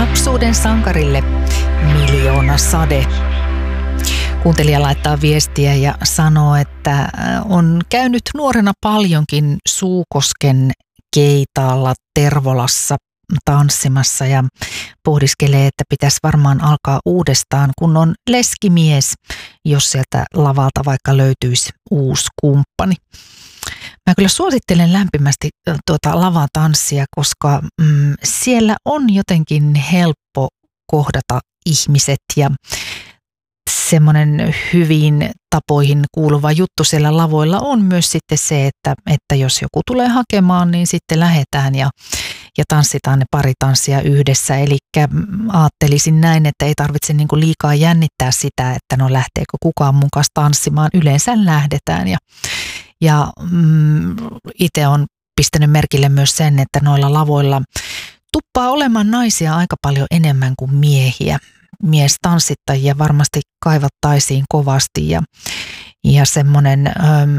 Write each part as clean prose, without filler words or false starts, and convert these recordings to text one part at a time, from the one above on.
Lapsuuden sankarille miljoona sade. Kuuntelija laittaa viestiä ja sanoo, että on käynyt nuorena paljonkin Suukosken keitaalla Tervolassa tanssimassa ja pohdiskelee, että pitäisi varmaan alkaa uudestaan, kun on leskimies, jos sieltä lavalta vaikka löytyisi uusi kumppani. Mä kyllä suosittelen lämpimästi tuota lavatanssia, koska siellä on jotenkin helppo kohdata ihmiset ja semmoinen hyvin tapoihin kuuluva juttu siellä lavoilla on myös sitten se, että jos joku tulee hakemaan, niin sitten lähdetään ja tanssitaan ne pari tanssia yhdessä. Eli ajattelisin näin, että ei tarvitse niinku liikaa jännittää sitä, että no lähteekö kukaan mun kanssa tanssimaan. Yleensä lähdetään ja itse on pistänyt merkille myös sen, että noilla lavoilla tuppaa olemaan naisia aika paljon enemmän kuin miehiä. Miestanssittajia varmasti kaivattaisiin kovasti ja semmoinen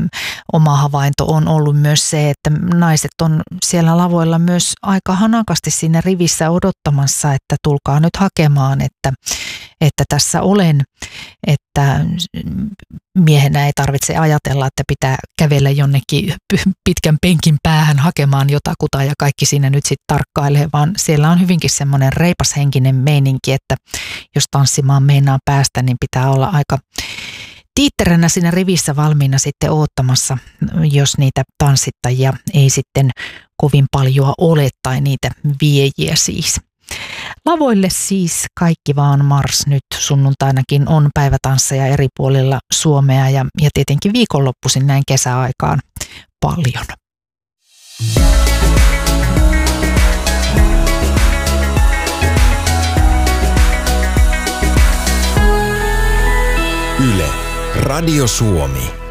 oma havainto on ollut myös se, että naiset on siellä lavoilla myös aika hanakasti siinä rivissä odottamassa, että tulkaa nyt hakemaan, että tässä olen, että miehenä ei tarvitse ajatella, että pitää kävellä jonnekin pitkän penkin päähän hakemaan jotakuta ja kaikki siinä nyt sitten tarkkailee, vaan siellä on hyvinkin semmoinen reipashenkinen meininki, että jos tanssimaan meinaa päästä, niin pitää olla aika tiitteränä siinä rivissä valmiina sitten oottamassa, jos niitä tanssittajia ei sitten kovin paljon ole tai niitä viejiä siis. Lavoille siis kaikki vaan mars. Nyt sunnuntainakin on päivätansseja eri puolilla Suomea ja tietenkin viikonloppuisin näin kesäaikaan paljon. Yle, Radio Suomi.